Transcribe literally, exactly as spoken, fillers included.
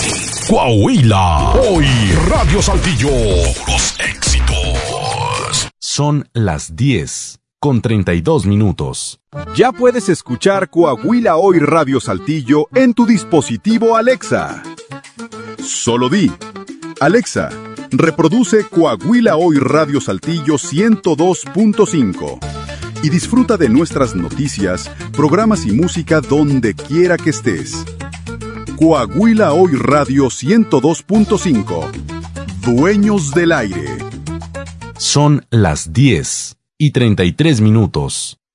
Coahuila, hoy Radio Saltillo, puros éxitos. Son las diez con treinta y dos minutos. Ya puedes escuchar Coahuila Hoy Radio Saltillo en tu dispositivo Alexa. Solo di, Alexa, reproduce Coahuila Hoy Radio Saltillo ciento dos punto cinco y disfruta de nuestras noticias, programas y música donde quiera que estés. Coahuila Hoy Radio ciento dos punto cinco. Dueños del aire. Son las diez y treinta y tres minutos.